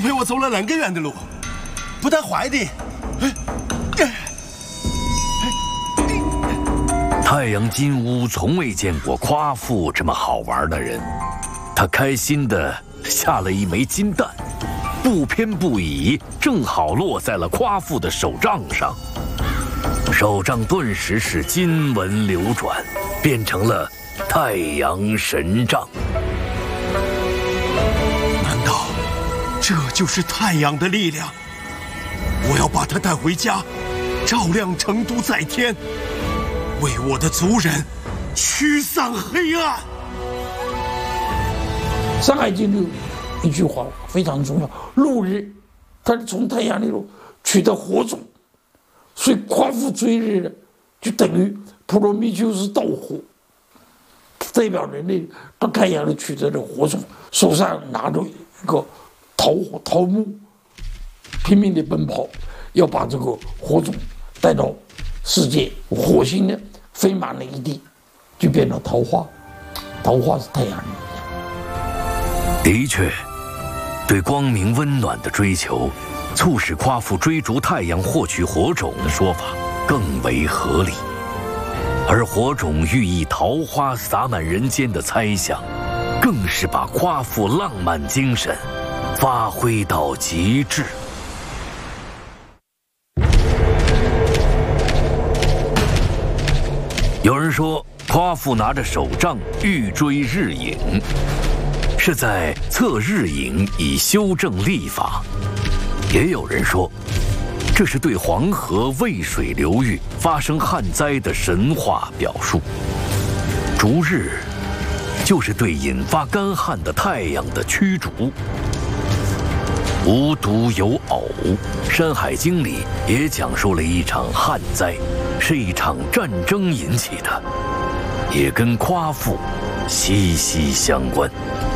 陪我走了2个月的路，不带坏的。 太阳金乌从未见过夸父这么好玩的人，他开心地下了一枚金蛋，不偏不倚，正好落在了夸父的手杖上。手杖顿时是金纹流转，变成了太阳神杖。 难道这就是太阳的力量？我要把它带回家，照亮成都在天，为我的族人驱散黑暗。 《山海经》里一句话非常重要：露日，他从太阳里头取得火种，所以夸父追日呢，就等于普罗米修斯盗火，代表人类到太阳里取得的火种，手上拿着一个桃木，拼命地奔跑，要把这个火种带到世界。火星呢，飞满了一地，就变成桃花，桃花是太阳力量。 的确，对光明温暖的追求，促使夸父追逐太阳获取火种的说法更为合理。而火种寓意桃花洒满人间的猜想，更是把夸父浪漫精神发挥到极致。有人说，夸父拿着手杖欲追日影，是在测日影以修正历法。也有人说，这是对黄河渭水流域发生旱灾的神话表述。逐日就是对引发干旱的太阳的驱逐。无独有偶，《山海经》里也讲述了一场旱灾，是一场战争引起的，也跟夸父息息相关。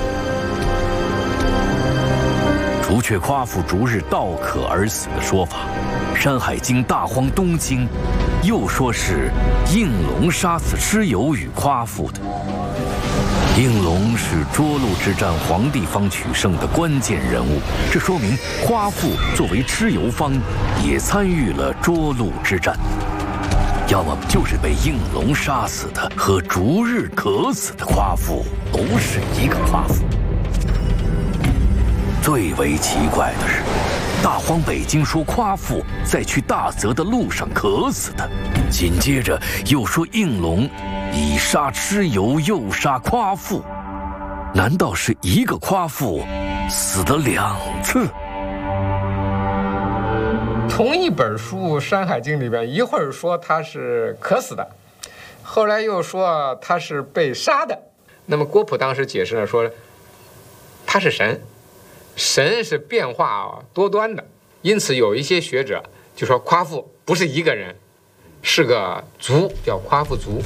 除却夸父逐日盗渴而死的说法，《山海经·大荒东经》又说是应龙杀死蚩尤与夸父的。应龙是涿鹿之战黄帝方取胜的关键人物，这说明夸父作为蚩尤方也参与了涿鹿之战，要么就是被应龙杀死的，和逐日渴死的夸父不是一个夸父。最为奇怪的是，大荒北经说夸父在去大泽的路上渴死的，紧接着又说应龙以杀蚩尤又杀夸父，难道是一个夸父死了2次？ 同一本书《山海经》里边，一会儿说他是渴死的，后来又说他是被杀的。那么郭璞当时解释呢，说他是神，神是变化多端的，因此有一些学者就说夸父不是一个人，是个族，叫夸父族。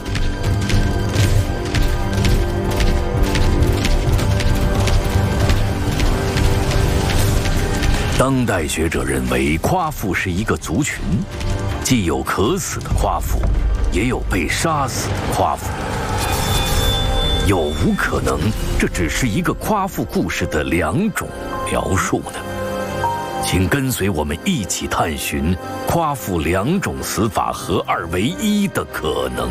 当代学者认为，夸父是一个族群，既有渴死的夸父，也有被杀死的夸父。有无可能，这只是一个夸父故事的2种描述呢？请跟随我们一起探寻夸父2种死法合2为1的可能。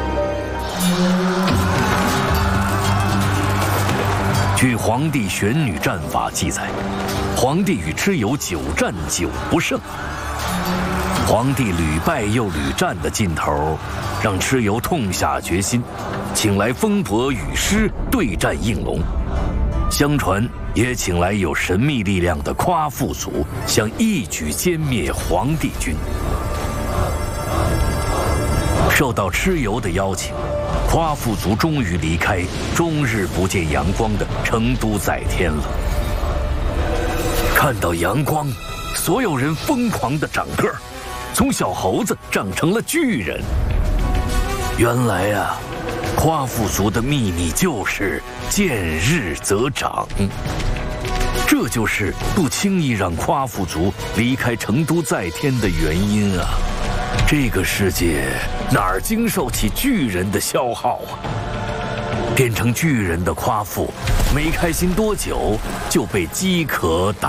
据《黄帝玄女战法》记载，黄帝与蚩尤9战9不胜。黄帝屡败又屡战的劲头，让蚩尤痛下决心，请来风伯与师对战应龙。相传也请来有神秘力量的夸父族，想一举歼灭黄帝军。受到蚩尤的邀请，夸父族终于离开终日不见阳光的成都在天了。看到阳光，所有人疯狂地长个儿，从小猴子长成了巨人。原来啊，夸父族的秘密就是见日则长，这就是不轻易让夸父族离开成都在天的原因啊。这个世界哪儿经受起巨人的消耗啊？变成巨人的夸父没开心多久就被饥渴打